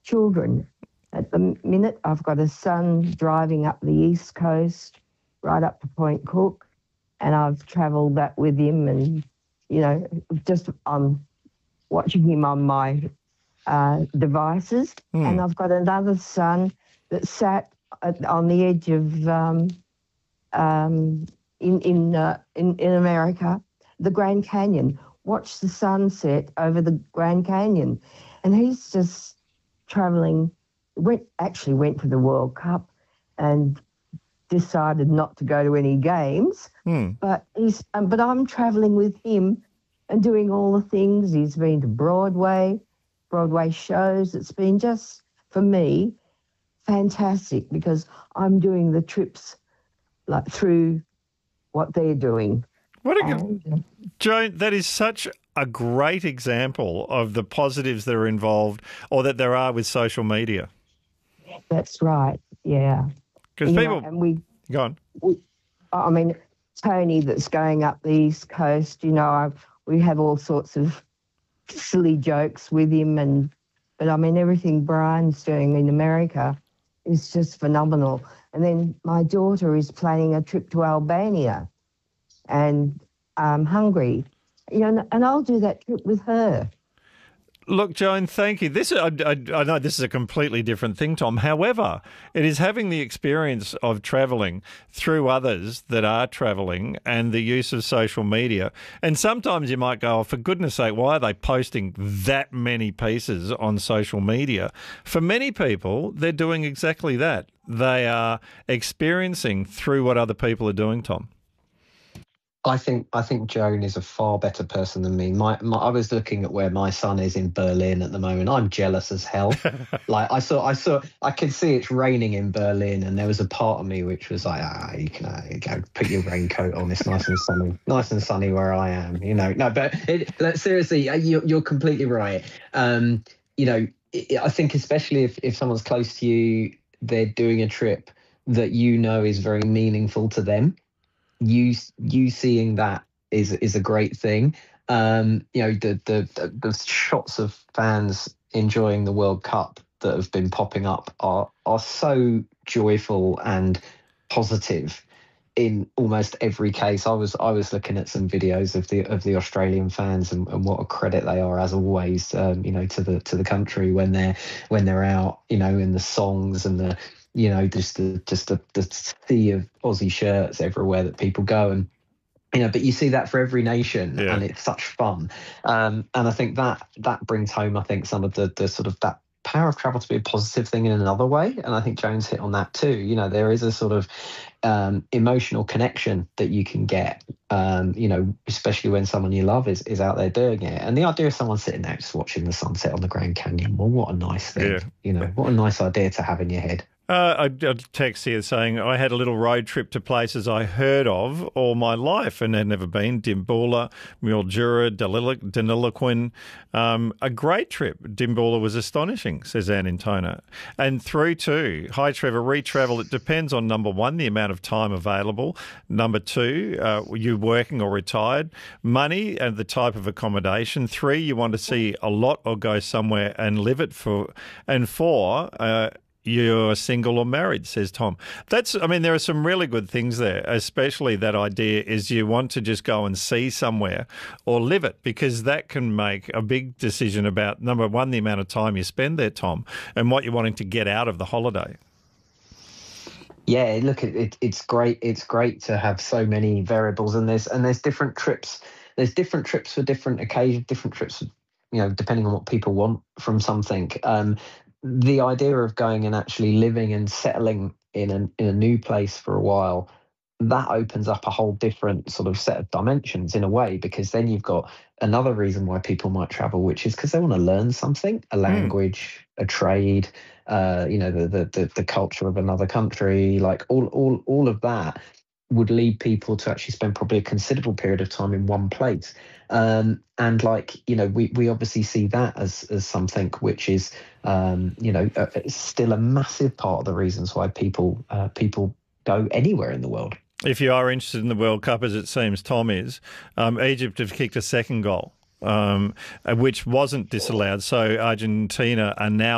children. At the minute, I've got a son driving up the East Coast, right up to Point Cook, and I've travelled that with him, and, you know, just watching him on my devices. And I've got another son that sat on the edge of in America, the Grand Canyon, watched the sunset over the Grand Canyon, and he's just travelling. Went to the World Cup and decided not to go to any games. But I'm travelling with him and doing all the things. He's been to Broadway shows. It's been just, for me, fantastic, because I'm doing the trips like through what they're doing. Joan, that is such a great example of the positives that are involved, or that there are, with social media. That's right, yeah. Because people... Go on. Tony, that's going up the East Coast, we have all sorts of silly jokes with him, but everything Brian's doing in America is just phenomenal. And then my daughter is planning a trip to Albania and Hungary, and I'll do that trip with her. Look, Joan, thank you. I know this is a completely different thing, Tom. However, it is having the experience of travelling through others that are travelling and the use of social media. And sometimes you might go, oh, for goodness sake, why are they posting that many pieces on social media? For many people, they're doing exactly that. They are experiencing through what other people are doing, Tom. I think Joan is a far better person than me. I was looking at where my son is in Berlin at the moment. I'm jealous as hell. Like I could see it's raining in Berlin, and there was a part of me which was like, you can go put your raincoat on. It's nice and sunny where I am. No, but seriously, you're completely right. I think especially if someone's close to you, they're doing a trip that is very meaningful to them. You seeing that is a great thing. The shots of fans enjoying the World Cup that have been popping up are so joyful and positive in almost every case. I was looking at some videos of the Australian fans and what a credit they are, as always, to the country when they're out, in the songs and the just the sea of Aussie shirts everywhere that people go, and but you see that for every nation, and it's such fun. And I think that brings home, I think, some of the sort of that power of travel to be a positive thing in another way. And I think Joan's hit on that too. There is a sort of emotional connection that you can get, especially when someone you love is out there doing it. And the idea of someone sitting there just watching the sunset on the Grand Canyon, well, what a nice thing. What a nice idea to have in your head. I text here saying I had a little road trip to places I heard of all my life and had never been. Dimboola, Mildura, Deniliquin. A great trip. Dimboola was astonishing, says Ann Intona. And through to, hi Trevor, retravel, it depends on, number one, the amount of time available. Number two, you working or retired. Money and the type of accommodation. Three, you want to see a lot or go somewhere and live it for. And four, you're single or married, says Tom. There are some really good things there, especially that idea is you want to just go and see somewhere or live it, because that can make a big decision about, number one, the amount of time you spend there, Tom, and what you're wanting to get out of the holiday. Yeah, look, it's great. It's great to have so many variables, and there's different trips. There's different trips for different occasions, different trips, depending on what people want from something. The idea of going and actually living and settling in a new place for a while, that opens up a whole different sort of set of dimensions in a way, because then you've got another reason why people might travel, which is because they want to learn something, a language, a trade, the culture of another country, like all of that would lead people to actually spend probably a considerable period of time in one place. And we obviously see that as something which is, still a massive part of the reasons why people go anywhere in the world. If you are interested in the World Cup, as it seems Tom is, Egypt have kicked a second goal, which wasn't disallowed. So Argentina are now